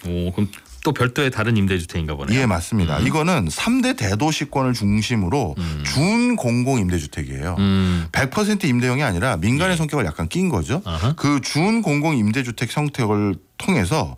오, 그럼 또 별도의 다른 임대주택인가 보네요. 예, 맞습니다. 이거는 3대 대도시권을 중심으로 준공공 임대주택이에요. 100% 임대형이 아니라 민간의 성격을 약간 낀 거죠. 그 준공공 임대주택 형태를 통해서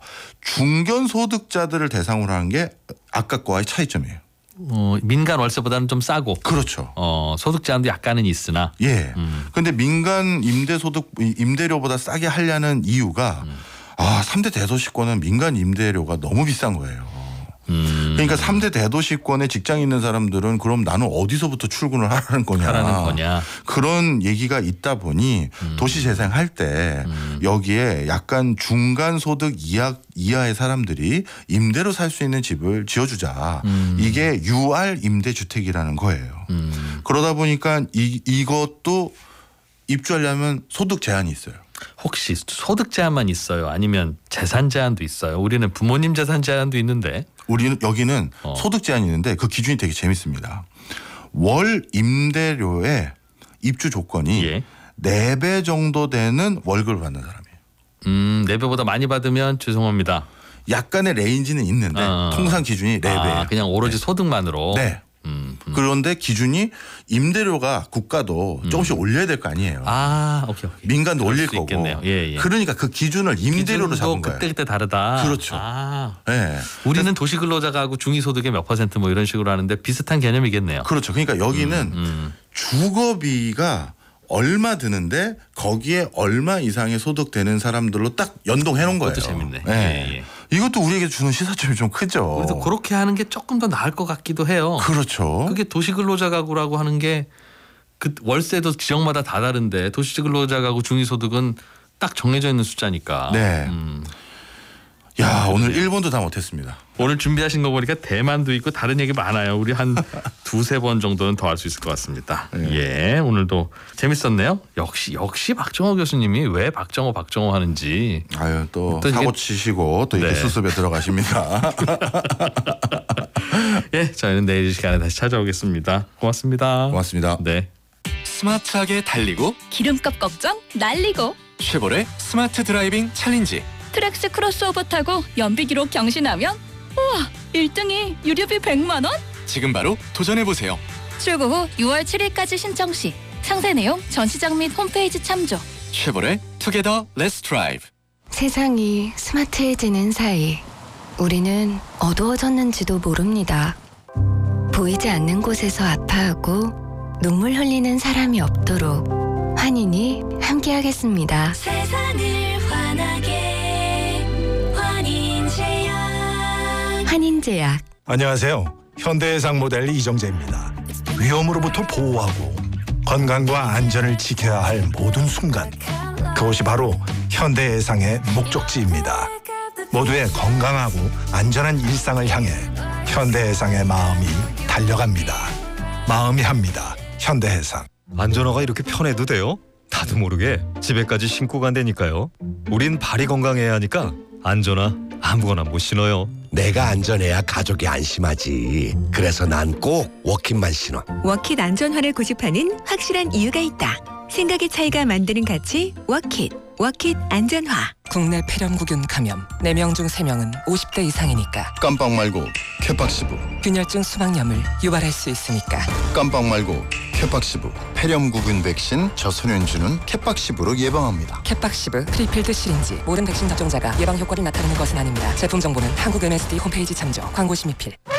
중견소득자들을 대상으로 하는 게 아까 거와의 차이점이에요. 민간 월세보다는 좀 싸고. 그렇죠. 소득 제한도 약간은 있으나. 예. 그런데 민간 임대료보다 싸게 하려는 이유가 3대 대도시권은 민간 임대료가 너무 비싼 거예요. 그러니까 3대 대도시권에 직장 있는 사람들은 그럼 나는 어디서부터 출근을 하라는 거냐. 그런 얘기가 있다 보니 도시 재생할 때 여기에 약간 중간 소득 이하의 사람들이 임대로 살 수 있는 집을 지어주자. 이게 UR 임대주택이라는 거예요. 그러다 보니까 이것도 입주하려면 소득 제한이 있어요. 혹시 소득 제한만 있어요? 아니면 재산 제한도 있어요? 우리는 부모님 재산 제한도 있는데. 우리는 여기는 소득 제한이 있는데 그 기준이 되게 재밌습니다. 월 임대료의 입주 조건이 4배 정도 되는 월급을 받는 사람이에요. 4배보다 많이 받으면 죄송합니다. 약간의 레인지는 있는데 통상 기준이 4배. 그냥 오로지 소득만으로. 네. 그런데 기준이 임대료가 국가도 조금씩 올려야 될 거 아니에요. 오케이. 민간도 올릴 거고. 예. 그러니까 그 기준을 임대료로 잡은 거예요. 그때 다르다. 그렇죠. 네. 우리는 도시근로자가하고 중위소득의 몇 퍼센트 뭐 이런 식으로 하는데 비슷한 개념이겠네요. 그렇죠. 그러니까 여기는 주거비가 얼마 드는데 거기에 얼마 이상의 소득 되는 사람들로 딱 연동해 놓은 거예요. 그것도 재밌네. 네. 예. 이것도 우리에게 주는 시사점이 좀 크죠. 그래서 그렇게 하는 게 조금 더 나을 것 같기도 해요. 그렇죠. 그게 도시근로자 가구라고 하는 게 그 월세도 지역마다 다 다른데 도시근로자 가구 중위소득은 딱 정해져 있는 숫자니까. 네. 야, 오늘 일본도 다 못했습니다. 오늘 준비하신 거 보니까 대만도 있고 다른 얘기 많아요. 우리 한 두세 번 정도는 더 할 수 있을 것 같습니다. 예, 오늘도 재밌었네요. 역시 박정호 교수님이 왜 박정호 하는지. 아유, 또 사고 치시고 또 이렇게 수습에 들어가십니다. 예, 저희는 내일 이 시간에 다시 찾아오겠습니다. 고맙습니다. 고맙습니다. 네. 스마트하게 달리고 기름값 걱정 날리고 쉐보레 스마트 드라이빙 챌린지. 트랙스 크로스오버 타고 연비기로 경신하면 우와 1등이 유료비 100만 원? 지금 바로 도전해보세요. 출고 후 6월 7일까지 신청 시 상세 내용 전시장 및 홈페이지 참조. 쉐보레 투게더 렛츠 드라이브. 세상이 스마트해지는 사이 우리는 어두워졌는지도 모릅니다. 보이지 않는 곳에서 아파하고 눈물 흘리는 사람이 없도록 환인이 함께하겠습니다. 세상을 환하게 환인제약. 환인제약. 안녕하세요. 현대해상 모델 이정재입니다. 위험으로부터 보호하고 건강과 안전을 지켜야 할 모든 순간, 그것이 바로 현대해상의 목적지입니다. 모두의 건강하고 안전한 일상을 향해 현대해상의 마음이 달려갑니다. 마음이 합니다. 현대해상. 안전화가 이렇게 편해도 돼요? 나도 모르게 집에까지 신고 간다니까요. 우린 발이 건강해야 하니까 안전화 아무거나 못 신어요. 내가 안전해야 가족이 안심하지. 그래서 난 꼭 워킷만 신어. 워킷 안전화를 고집하는 확실한 이유가 있다. 생각의 차이가 만드는 가치 워킷. 워킷 안전화. 국내 폐렴구균 감염 4명 중 3명은 50대 이상이니까. 깜빡 말고 캐팍시브. 균열증 수막염을 유발할 수 있으니까. 깜빡 말고 캐팍시브. 폐렴구균 백신 저소년주는 캐팍시브로 예방합니다. 캐팍시브 프리필드 시린지. 모든 백신 접종자가 예방 효과를 나타내는 것은 아닙니다. 제품 정보는 한국 MSD 홈페이지 참조. 광고 심의필.